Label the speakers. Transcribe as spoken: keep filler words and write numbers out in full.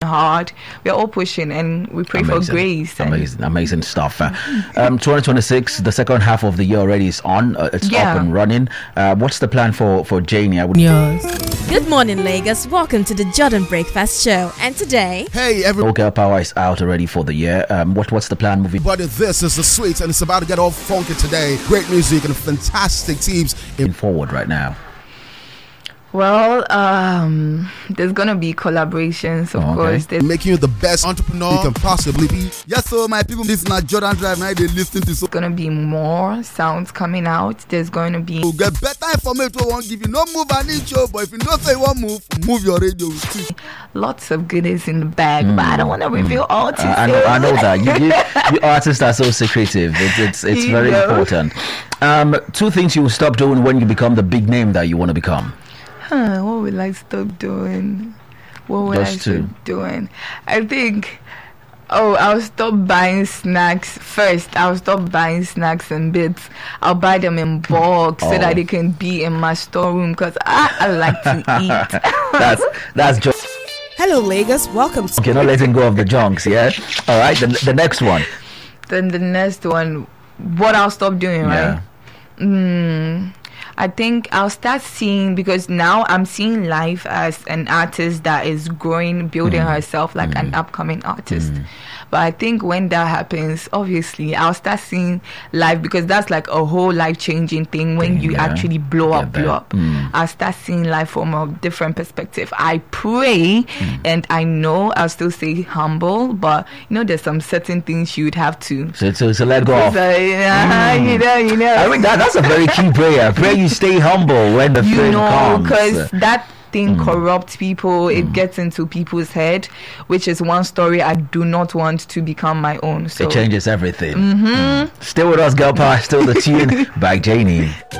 Speaker 1: hard. We're all pushing, and we pray amazing. for grace.
Speaker 2: Amazing, amazing stuff. Uh, um, twenty twenty-six, the second half of the year already is on. Uh, it's yeah. up and running. Uh, what's the plan for for Janie? I would.
Speaker 3: Yes. Good morning, Lagos. Welcome to the Jordan Breakfast Show. And today,
Speaker 2: hey, everyone. Girl Power is out already for the year. Um, what what's the plan moving?
Speaker 4: But this is the sweet, and it's about to get all funky today. Great music and fantastic teams
Speaker 2: in forward right now.
Speaker 1: Well, um, there's gonna be collaborations, of oh, okay. course. They're
Speaker 4: making you the best entrepreneur you can possibly be. Yes, so my people, this is not Jordan Drive. Now they listen to. So
Speaker 1: gonna be more sounds coming out. There's going to be.
Speaker 4: You get better information. We won't give you no move an inch, but if you don't say one move, move your radio.
Speaker 1: Lots of goodies in the bag, mm. but I don't want to reveal mm. all. To
Speaker 2: uh, I know, I know that you, you, you artists are so secretive. It's it's, it's very know. important. Um, two things you will stop doing when you become the big name that you want to become.
Speaker 1: Huh, what will I stop doing? What will Just I stop two. doing? I think, oh, I'll stop buying snacks first. I'll stop buying snacks and bits. I'll buy them in bulk oh. so that they can be in my storeroom because I, I like to eat.
Speaker 2: that's that's just.
Speaker 3: Hello, Lagos. Welcome. To-
Speaker 2: okay, not letting go of the junks, yeah? All right, the, the next one.
Speaker 1: Then the next one, what I'll stop doing,
Speaker 2: yeah.
Speaker 1: right? Mm. I think I'll start seeing, because now I'm seeing life as an artist that is growing, building mm. herself like mm. an upcoming artist. Mm. But I think when that happens, obviously, I'll start seeing life, because that's like a whole life-changing thing when thing, you yeah. actually blow up, blow up. Mm. I'll start seeing life from a different perspective. I pray, mm. and I know I'll still stay humble, but, you know, there's some certain things you would have to.
Speaker 2: So, so, so let go of.
Speaker 1: So, yeah, mm. you know, you know.
Speaker 2: I mean, that, that's a very key prayer. Pray you stay humble when the
Speaker 1: you
Speaker 2: thing
Speaker 1: know,
Speaker 2: comes.
Speaker 1: Because that thing mm. corrupts people.
Speaker 2: Mm.
Speaker 1: It gets into people's head, which is one story I do not want to become my own. So
Speaker 2: it changes everything.
Speaker 1: Mm-hmm.
Speaker 2: Mm. Still with us, Girl Power. Still the tune by Janie.